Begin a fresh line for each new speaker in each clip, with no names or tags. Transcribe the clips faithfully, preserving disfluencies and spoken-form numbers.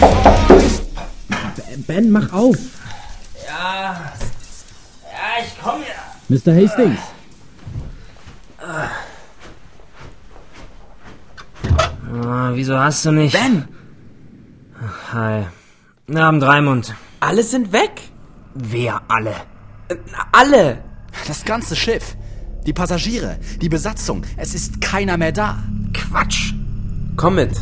Ben, mach auf!
Ja, ja, ich komm ja.
Mister Hastings!
Oh, wieso hast du nicht...
Ben!
Hi. Wir haben Dreimund.
Alle sind weg!
Wer alle?
Äh, alle!
Das ganze Schiff, die Passagiere, die Besatzung, es ist keiner mehr da.
Quatsch.
Komm mit.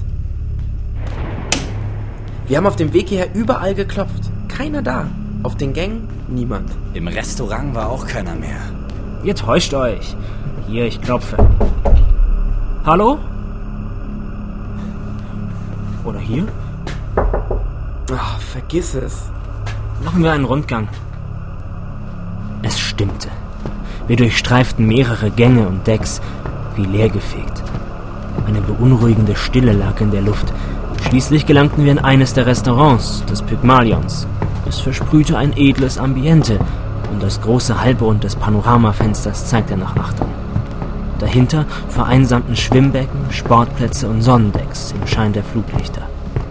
Wir haben auf dem Weg hierher überall geklopft. Keiner da. Auf den Gängen niemand.
Im Restaurant war auch keiner mehr.
Ihr täuscht euch. Hier, ich klopfe. Hallo? Oder hier?
Ach, vergiss es.
Machen wir einen Rundgang. Es stimmte. Wir durchstreiften mehrere Gänge und Decks, wie leergefegt. Eine beunruhigende Stille lag in der Luft. Schließlich gelangten wir in eines der Restaurants des Pygmalions. Es versprühte ein edles Ambiente und das große Halbrund des Panoramafensters zeigte nach Achtern. Dahinter vereinsamten Schwimmbecken, Sportplätze und Sonnendecks im Schein der Fluglichter.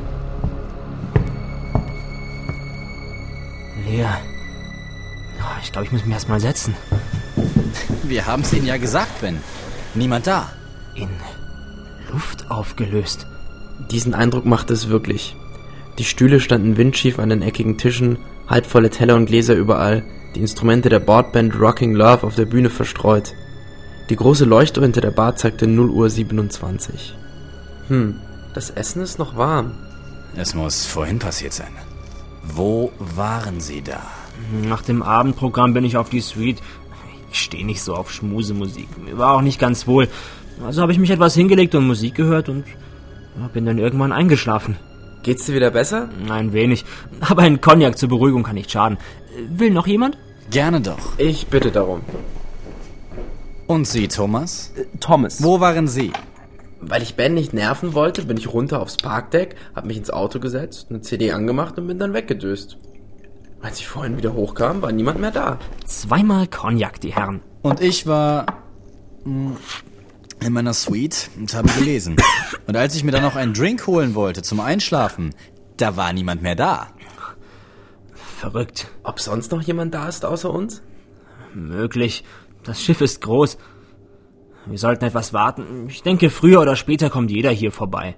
Leer. Ich glaube, ich muss mich erst mal setzen.
Wir haben es Ihnen ja gesagt, Ben. Niemand da.
In Luft aufgelöst.
Diesen Eindruck machte es wirklich. Die Stühle standen windschief an den eckigen Tischen, halbvolle Teller und Gläser überall, die Instrumente der Bordband Rocking Love auf der Bühne verstreut. Die große Leuchtuhr hinter der Bar zeigte null Uhr siebenundzwanzig. Hm, das Essen ist noch warm.
Es muss vorhin passiert sein. Wo waren Sie da?
Nach dem Abendprogramm bin ich auf die Suite. Ich stehe nicht so auf Schmusemusik. Mir war auch nicht ganz wohl. Also habe ich mich etwas hingelegt und Musik gehört und ja, bin dann irgendwann eingeschlafen.
Geht's dir wieder besser?
Ein wenig. Aber ein Cognac zur Beruhigung kann nicht schaden. Will noch jemand?
Gerne doch.
Ich bitte darum.
Und Sie, Thomas?
Äh, Thomas.
Wo waren Sie?
Weil ich Ben nicht nerven wollte, bin ich runter aufs Parkdeck, hab mich ins Auto gesetzt, eine C D angemacht und bin dann weggedöst. Als ich vorhin wieder hochkam, war niemand mehr da.
Zweimal Cognac, die Herren.
Und ich war mh, in meiner Suite und habe gelesen. Und als ich mir dann noch einen Drink holen wollte zum Einschlafen, da war niemand mehr da.
Verrückt.
Ob sonst noch jemand da ist außer uns?
Möglich. Das Schiff ist groß. Wir sollten etwas warten. Ich denke, früher oder später kommt jeder hier vorbei.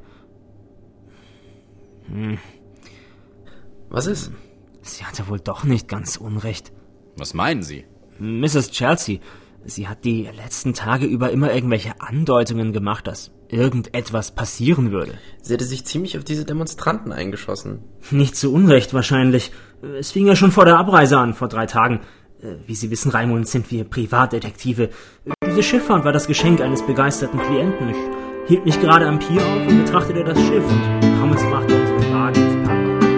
Hm.
Was ist?
Sie hatte wohl doch nicht ganz unrecht.
Was meinen Sie?
Misses Chelsea, sie hat die letzten Tage über immer irgendwelche Andeutungen gemacht, dass irgendetwas passieren würde.
Sie hatte sich ziemlich auf diese Demonstranten eingeschossen.
Nicht zu Unrecht wahrscheinlich. Es fing ja schon vor der Abreise an, vor drei Tagen. Wie Sie wissen, Raimund, sind wir Privatdetektive. Diese Schifffahrt war das Geschenk eines begeisterten Klienten. Ich hielt mich gerade am Pier auf und betrachtete das Schiff und Thomas brachte unseren Wagen.